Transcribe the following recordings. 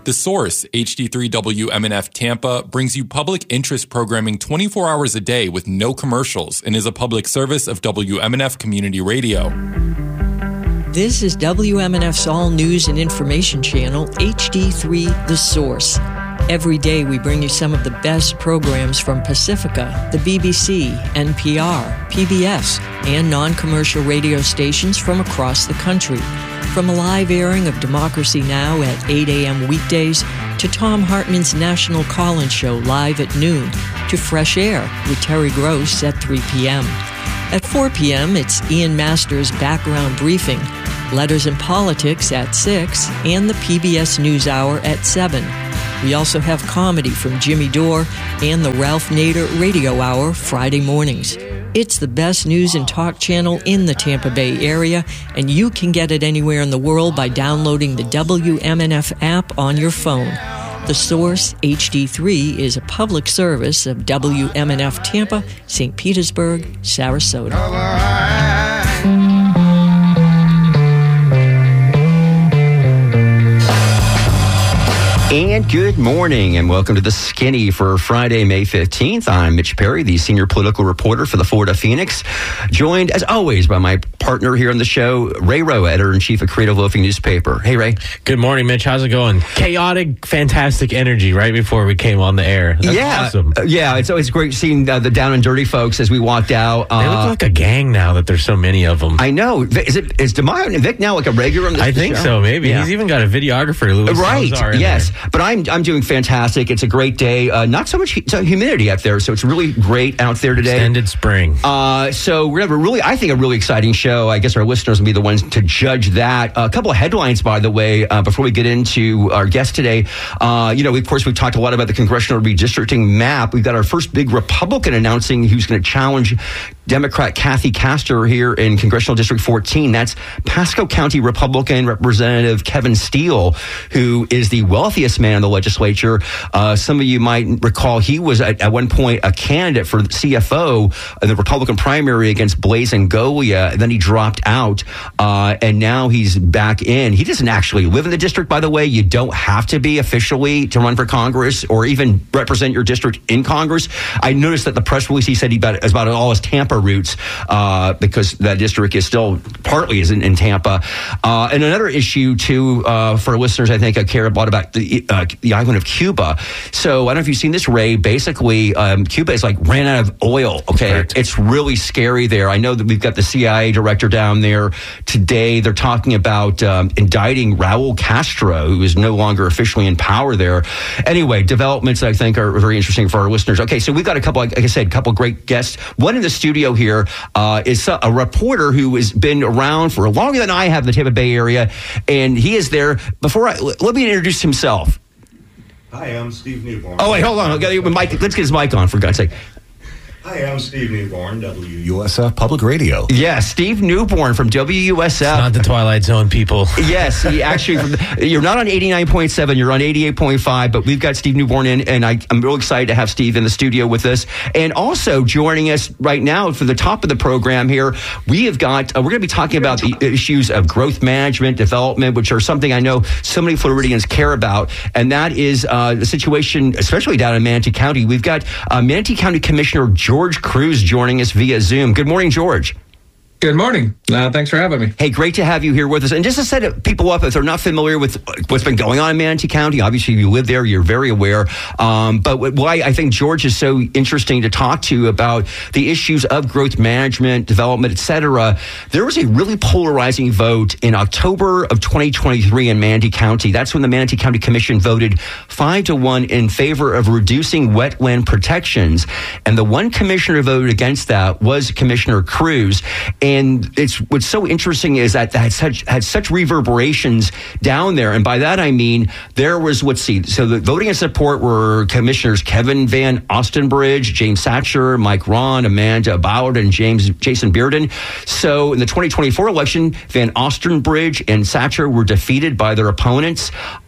The Source, HD3 WMNF Tampa, brings you public interest programming 24 hours a day with no commercials and is a public service of WMNF Community Radio. This is WMNF's all news and information channel, HD3 The Source. Every day we bring you some of the best programs from Pacifica, the BBC, NPR, PBS, and non-commercial radio stations from across the country. From a live airing of Democracy Now! At 8 a.m. weekdays, to Tom Hartman's National Call-In Show live at noon, to Fresh Air with Terry Gross at 3 p.m. At 4 p.m., it's Ian Masters' Background Briefing, Letters and Politics at 6, and the PBS NewsHour at 7. We also have comedy from Jimmy Dore and the Ralph Nader Radio Hour Friday mornings. It's the best news and talk channel in the Tampa Bay area, and you can get it anywhere in the world by downloading the WMNF app on your phone. The Source HD3 is a public service of WMNF Tampa, St. Petersburg, Sarasota. And good morning, and welcome to The Skinny for Friday, May 15th. I'm Mitch Perry, the senior political reporter for the Florida Phoenix, joined, as always, by my partner here on the show, Ray Rowe, editor-in-chief of Creative Loafing Newspaper. Hey, Ray. Good morning, Mitch. How's it going? Chaotic, fantastic energy right before we came on the air. That's awesome. Yeah, it's always great seeing the down and dirty folks as we walked out. They look like a gang now that there's so many of them. I know. Is DeMaio and Vic now like a regular on this show? I think so, maybe. Yeah. He's even got a videographer, Louis Salazar, yes. There. But I'm doing fantastic. It's a great day. Not so much humidity out there, so it's really great out there today. Extended spring. So we're going to have a really exciting show. I guess our listeners will be the ones to judge that. A couple of headlines, by the way, before we get into our guest today. Of course, we've talked a lot about the congressional redistricting map. We've got our first big Republican announcing who's going to challenge Democrat Kathy Castor here in Congressional District 14. That's Pasco County Republican Representative Kevin Steele, who is the wealthiest man in the legislature. Some of you might recall he was at one point a candidate for CFO in the Republican primary against Blaise Ngolia, and then he dropped out, and now he's back in. He doesn't actually live in the district, by the way. You don't have to be officially to run for Congress or even represent your district in Congress. I noticed that the press release, he said he about all his Tampa roots, because that district is still partly in Tampa. And another issue, too, for listeners, I think I care a lot about the island of Cuba. So I don't know if you've seen this, Ray. Basically, Cuba is ran out of oil. Okay, correct. It's really scary there. I know that we've got the CIA director down there today. They're talking about indicting Raul Castro, who is no longer officially in power there. Anyway, developments I think are very interesting for our listeners. Okay, so we've got a couple great guests. One in the studio here is a reporter who has been around for longer than I have in the Tampa Bay area, and he is there. Let me introduce himself. Hi, I'm Steve Newborn. Oh, wait, hold on. Let's get his mic on, for God's sake. Hi, I'm Steve Newborn, WUSF Public Radio. Yeah, Steve Newborn from WUSF. It's not the Twilight Zone, people. Yes, you're not on 89.7, you're on 88.5, but we've got Steve Newborn in, and I'm really excited to have Steve in the studio with us. And also joining us right now for the top of the program here, we have got, we're going to be talking about the issues of growth management, development, which are something I know so many Floridians care about, and that is the situation, especially down in Manatee County. We've got Manatee County Commissioner George Cruz joining us via Zoom. Good morning, George. Good morning. Thanks for having me. Hey, great to have you here with us. And just to set people up, if they're not familiar with what's been going on in Manatee County, obviously you live there, you're very aware. But why I think George is so interesting to talk to about the issues of growth management, development, et cetera. There was a really polarizing vote in October of 2023 in Manatee County. That's when the Manatee County Commission voted 5-1 in favor of reducing wetland protections. And the one commissioner who voted against that was Commissioner Cruz. And what's so interesting is that had such reverberations down there. And by that, I mean, there was, so the voting in support were Commissioners Kevin Van Ostenbridge, James Satcher, Mike Ron, Amanda Ballard, and Jason Bearden. So in the 2024 election, Van Ostenbridge and Satcher were defeated by their opponents.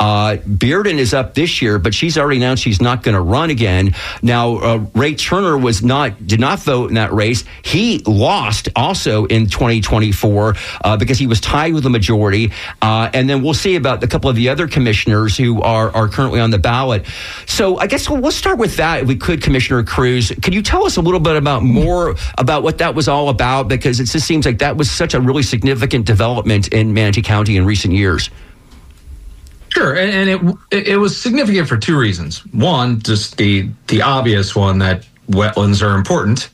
Bearden is up this year, but she's already announced she's not going to run again. Now, Ray Turner did not vote in that race. He lost also in 2024 because he was tied with the majority. And then we'll see about a couple of the other commissioners who are currently on the ballot. So I guess we'll start with that, if we could, Commissioner Cruz. Could you tell us a little bit more about what that was all about? Because it just seems like that was such a really significant development in Manatee County in recent years. Sure, and it was significant for two reasons. One, just the obvious one, that wetlands are important,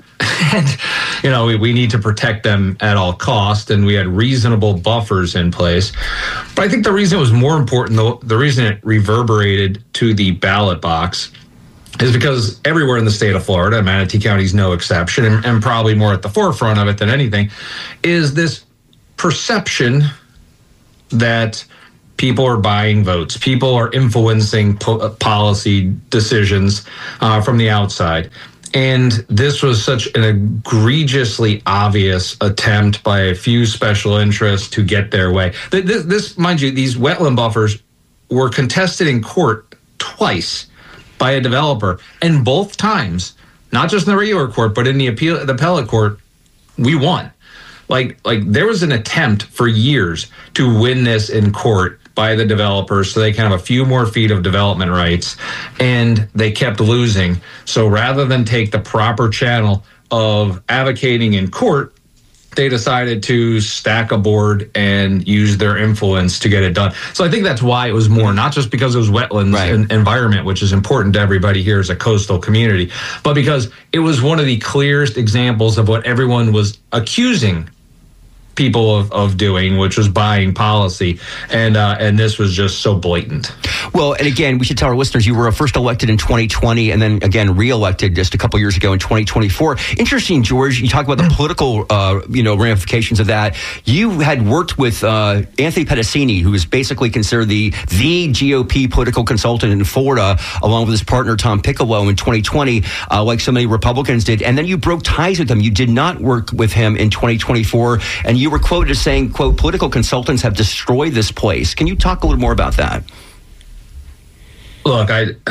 and we need to protect them at all cost, and we had reasonable buffers in place. But I think the reason it was more important, though, the reason it reverberated to the ballot box, is because everywhere in the state of Florida, Manatee County is no exception, and probably more at the forefront of it than anything, is this perception that people are buying votes. People are influencing policy decisions from the outside. And this was such an egregiously obvious attempt by a few special interests to get their way. This, mind you, these wetland buffers were contested in court twice by a developer. And both times, not just in the regular court, but in the appellate court, we won. Like there was an attempt for years to win this in court by the developers so they can have a few more feet of development rights, and they kept losing. So rather than take the proper channel of advocating in court, they decided to stack a board and use their influence to get it done. So I think that's why it was more, not just because it was wetlands and environment, which is important to everybody here as a coastal community, but because it was one of the clearest examples of what everyone was accusing people of doing, which was buying policy, and this was just so blatant. Well, and again, we should tell our listeners you were first elected in 2020 and then again re-elected just a couple years ago in 2024. Interesting, George, you talk about the political ramifications of that. You had worked with Anthony Pedicini, who is basically considered the GOP political consultant in Florida, along with his partner Tom Piccolo in 2020, like so many Republicans did, and then you broke ties with him. You did not work with him in 2024, and you were quoted as saying, quote, political consultants have destroyed this place. Can you talk a little more about that? Look,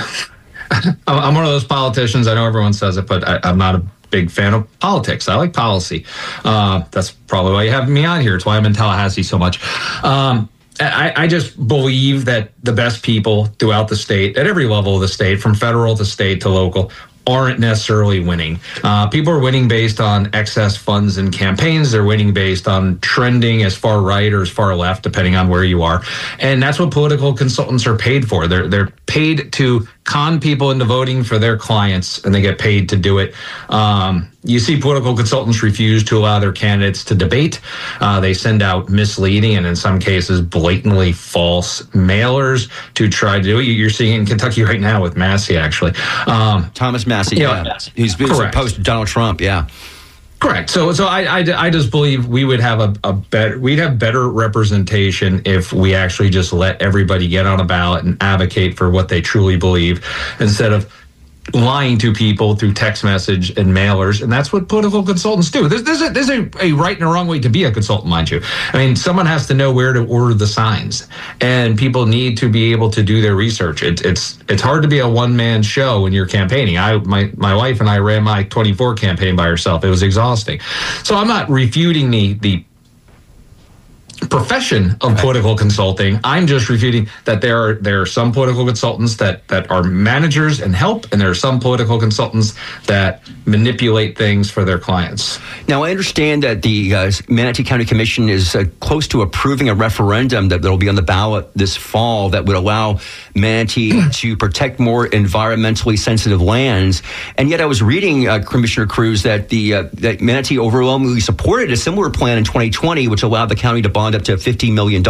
I'm one of those politicians. I know everyone says it, but I'm not a big fan of politics. I like policy. That's probably why you have me on here. It's why I'm in Tallahassee so much. I just believe that the best people throughout the state, at every level of the state, from federal to state to local, aren't necessarily winning. People are winning based on excess funds in campaigns. They're winning based on trending as far right or as far left, depending on where you are. And that's what political consultants are paid for. They're paid to con people into voting for their clients, and they get paid to do it. You see political consultants refuse to allow their candidates to debate. They send out misleading and in some cases blatantly false mailers to try to do it. You're seeing it in Kentucky right now with Massey, actually. Thomas Massey, He's opposed to Donald Trump, Correct. So I just believe we would have we'd have better representation if we actually just let everybody get on a ballot and advocate for what they truly believe instead of lying to people through text message and mailers. And that's what political consultants do. There's a right and a wrong way to be a consultant, mind you. I mean, someone has to know where to order the signs, and people need to be able to do their research. It's hard to be a one-man show when you're campaigning. My wife and I ran my 24 campaign by herself. It was exhausting. So I'm not refuting the profession of political consulting. I'm just refuting that there are some political consultants that are managers and help, and there are some political consultants that manipulate things for their clients. Now, I understand that the Manatee County Commission is close to approving a referendum that will be on the ballot this fall that would allow Manatee to protect more environmentally sensitive lands. And yet I was reading, Commissioner Cruz, that that Manatee overwhelmingly supported a similar plan in 2020, which allowed the county to bond up to $50 million.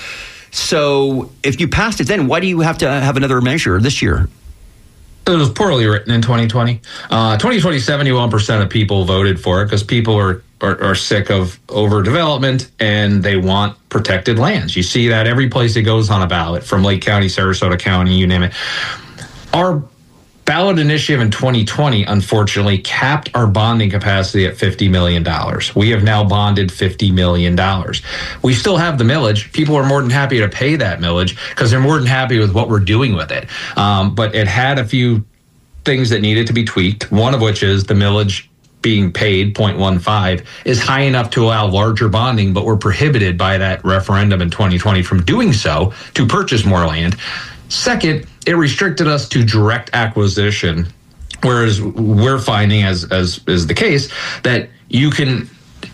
So if you passed it then, why do you have to have another measure this year? It was poorly written in 2020. 2020, 71% of people voted for it because people are sick of overdevelopment and they want protected lands. You see that every place it goes on a ballot, from Lake County, Sarasota County, you name it. Our ballot initiative in 2020, unfortunately, capped our bonding capacity at $50 million. We have now bonded $50 million. We still have the millage. People are more than happy to pay that millage because they're more than happy with what we're doing with it. But it had a few things that needed to be tweaked, one of which is the millage being paid, 0.15, is high enough to allow larger bonding, but we're prohibited by that referendum in 2020 from doing so to purchase more land. Second, it restricted us to direct acquisition, whereas we're finding, as is the case, that you could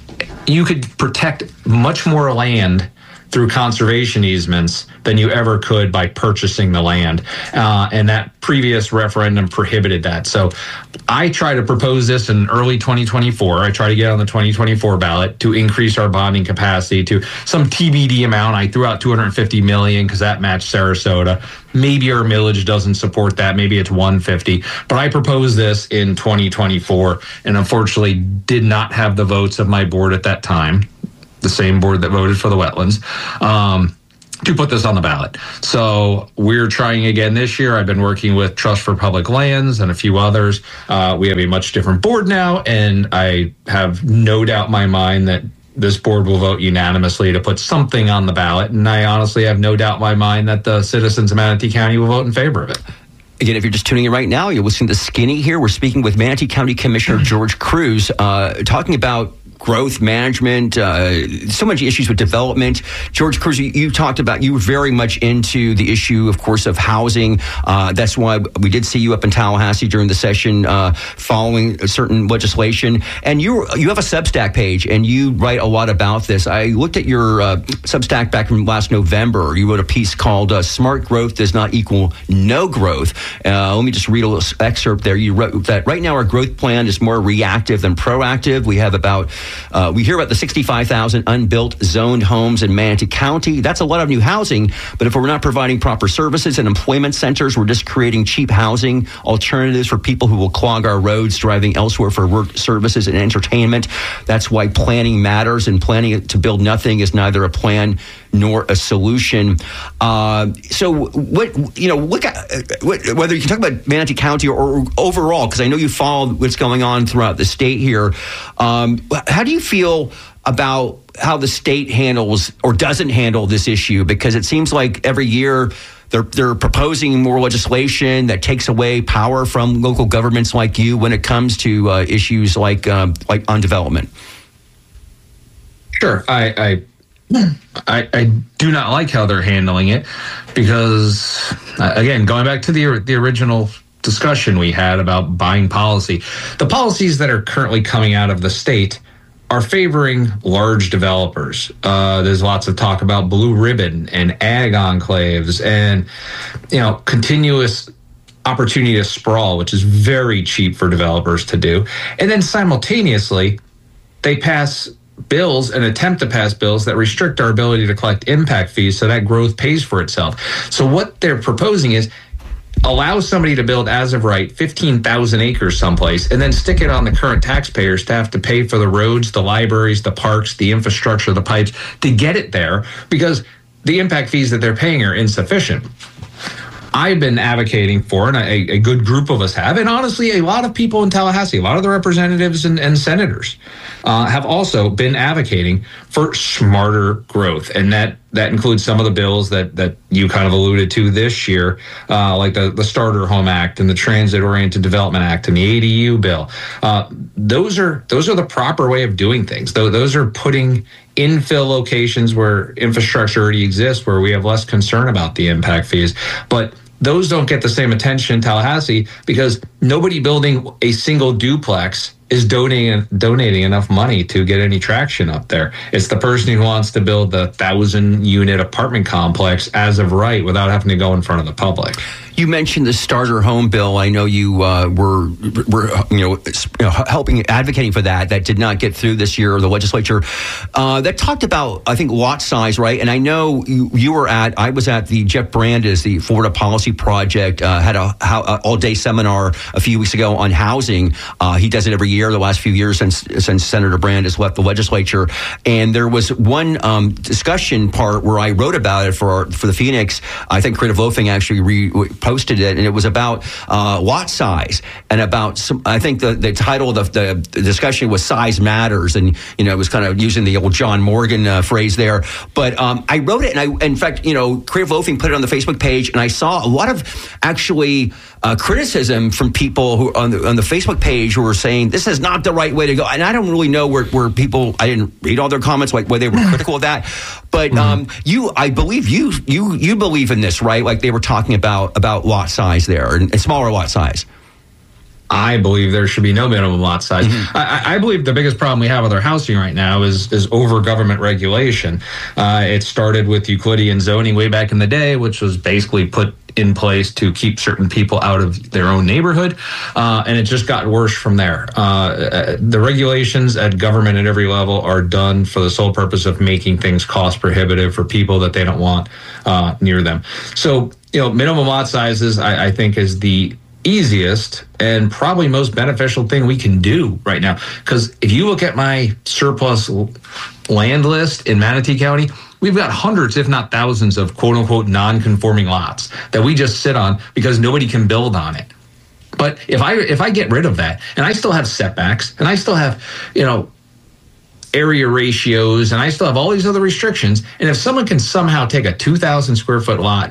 protect much more land through conservation easements than you ever could by purchasing the land. And that previous referendum prohibited that. So I try to propose this in early 2024. I try to get on the 2024 ballot to increase our bonding capacity to some TBD amount. I threw out $250 million because that matched Sarasota. Maybe our millage doesn't support that. Maybe it's $150. But I proposed this in 2024 and unfortunately did not have the votes of my board at that time, the same board that voted for the wetlands, to put this on the ballot. So we're trying again this year. I've been working with Trust for Public Lands and a few others. We have a much different board now, and I have no doubt in my mind that this board will vote unanimously to put something on the ballot. And I honestly have no doubt in my mind that the citizens of Manatee County will vote in favor of it. Again, if you're just tuning in right now, you're listening to Skinny here. We're speaking with Manatee County Commissioner George Cruz, talking about growth management, so many issues with development. George Cruz, you talked about, you were very much into the issue, of course, of housing. That's why we did see you up in Tallahassee during the session following a certain legislation. And you have a Substack page, and you write a lot about this. I looked at your Substack back from last November. You wrote a piece called Smart Growth Does Not Equal No Growth. Let me just read a little excerpt there. You wrote that right now our growth plan is more reactive than proactive. We have about we hear about the 65,000 unbuilt zoned homes in Manatee County. That's a lot of new housing, but if we're not providing proper services and employment centers, we're just creating cheap housing alternatives for people who will clog our roads, driving elsewhere for work, services, and entertainment. That's why planning matters, and planning to build nothing is neither a plan nor a solution. So what, you know, look at whether you can talk about Manatee County or overall, because I know you follow what's going on throughout the state here. How do you feel about how the state handles or doesn't handle this issue? Because it seems like every year they're proposing more legislation that takes away power from local governments like you when it comes to issues like on development. Sure. I do not like how they're handling it because, again, going back to the original discussion we had about buying policy, the policies that are currently coming out of the state are favoring large developers. There's lots of talk about blue ribbon and ag enclaves and, continuous opportunity to sprawl, which is very cheap for developers to do. And then simultaneously, they pass bills and attempt to pass bills that restrict our ability to collect impact fees so that growth pays for itself. So what they're proposing is allow somebody to build as of right 15,000 acres someplace and then stick it on the current taxpayers to have to pay for the roads, the libraries, the parks, the infrastructure, the pipes to get it there because the impact fees that they're paying are insufficient. I've been advocating for, and a good group of us have, and honestly, a lot of people in Tallahassee, a lot of the representatives and senators have also been advocating for smarter growth. And that includes some of the bills that you kind of alluded to this year, like the Starter Home Act and the Transit-Oriented Development Act and the ADU bill. Those are the proper way of doing things. Those are putting infill locations where infrastructure already exists, where we have less concern about the impact fees. But those don't get the same attention in Tallahassee because nobody building a single duplex is donating enough money to get any traction up there. It's the person who wants to build the 1,000-unit apartment complex as of right without having to go in front of the public. You mentioned the starter home bill. I know you were helping, advocating for that. That did not get through this year, the legislature. That talked about, I think, lot size, right? And I know I was at the Jeff Brandes, the Florida Policy Project, had a all-day seminar a few weeks ago on housing. He does it every year, the last few years since Senator Brandes left the legislature. And there was one discussion part where I wrote about it for the Phoenix. I think Creative Loafing actually posted it, and it was about lot size and about I think the title of the discussion was "Size Matters," and it was kind of using the old John Morgan phrase there. But I wrote it, and in fact, Creative Loafing put it on the Facebook page, and I saw a lot of actually criticism from people who on the Facebook page who were saying this this is not the right way to go. And I don't really know where people, I didn't read all their comments, like where they were critical of that. But I believe you believe in this, right? Like they were talking about lot size there and smaller lot size. I believe there should be no minimum lot size. I believe the biggest problem we have with our housing right now is over government regulation. It started with Euclidean zoning way back in the day, which was basically put in place to keep certain people out of their own neighborhood. And it just got worse from there. The regulations at government at every level are done for the sole purpose of making things cost prohibitive for people that they don't want near them. So, minimum lot sizes, I think, is the easiest and probably most beneficial thing we can do right now. Because if you look at my surplus land list in Manatee County, we've got hundreds, if not thousands, of quote unquote non-conforming lots that we just sit on because nobody can build on it. But if I get rid of that and I still have setbacks and I still have, area ratios and I still have all these other restrictions, and if someone can somehow take a 2,000 square foot lot